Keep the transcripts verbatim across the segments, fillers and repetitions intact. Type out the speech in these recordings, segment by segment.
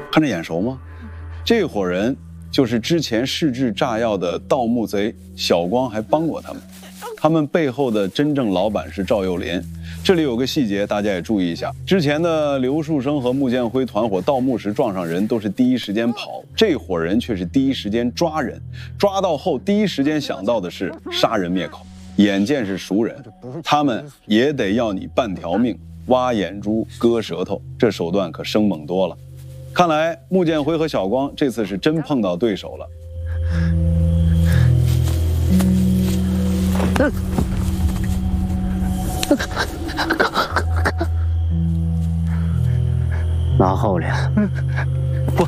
看着眼熟吗？这伙人就是之前试制炸药的盗墓贼小光，还帮过他们。他们背后的真正老板是赵又廉。这里有个细节，大家也注意一下。之前的刘树生和穆建辉团伙盗墓时撞上人，都是第一时间跑，这伙人却是第一时间抓人，抓到后第一时间想到的是杀人灭口。眼见是熟人，他们也得要你半条命，挖眼珠、割舌头，这手段可生猛多了。看来穆建辉和小光这次是真碰到对手了。 拿好了， 不，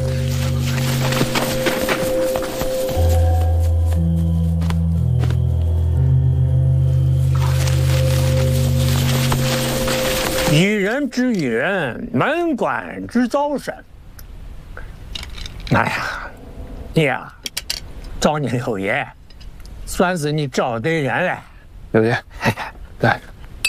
一人之一人，门关之早生。哎呀，你呀，找你六爷，算是你招对人了。 六爷，来。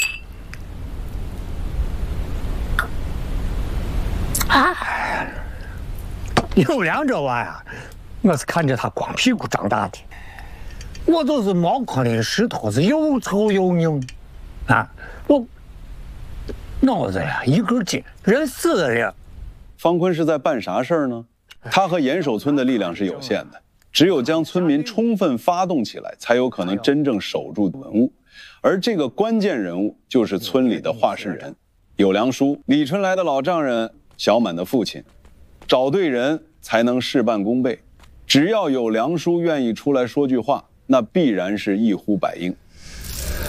啊，有良这娃呀，我是看着他光屁股长大的，我就是茅坑里的石头子，又臭又硬，啊，我脑子呀一根筋，人死了。 方坤是在办啥事儿呢？他和严守村的力量是有限的，只有将村民充分发动起来，才有可能真正守住文物。而这个关键人物就是村里的话事人，有良叔，李春来的老丈人，小满的父亲。找对人才能事半功倍，只要有良叔愿意出来说句话，那必然是一呼百应。